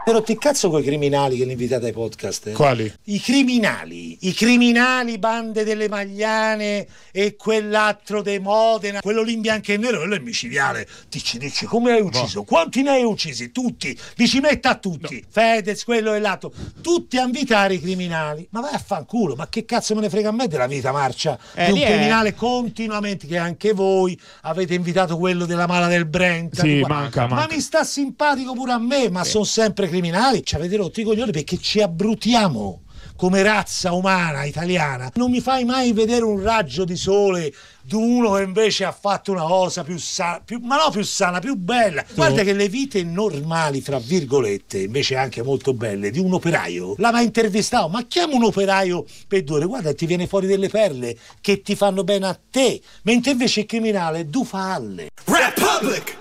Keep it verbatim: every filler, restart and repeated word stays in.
Però ti cazzo coi criminali che li invitate ai podcast? Eh? Quali? I criminali, i criminali, bande delle Magliane e quell'altro dei Modena, quello lì in bianco e nero, quello è micidiale. Dici, dici, come hai ucciso? No. Quanti ne hai uccisi? Tutti, dici metta a tutti. No. Fedez, quello e l'altro, tutti a invitare i criminali. Ma vai a fanculo, ma che cazzo me ne frega a me della vita marcia eh, di un criminale è... continuamente, che anche voi avete invitato quello della Mala del Brenta. Sì, manca, manca. Ma mi sta simpatico pure a me, ma eh. sono sempre criminali. Ci avete rotto i coglioni perché ci abbrutiamo come razza umana italiana. Non mi fai mai vedere un raggio di sole di uno che invece ha fatto una cosa più sana, più, ma no più sana, più bella. Guarda che le vite normali, fra virgolette, invece anche molto belle, di un operaio, la mai intervistato, ma chiama un operaio per due ore, guarda, ti viene fuori delle perle che ti fanno bene a te, mentre invece il criminale du falle. Republic!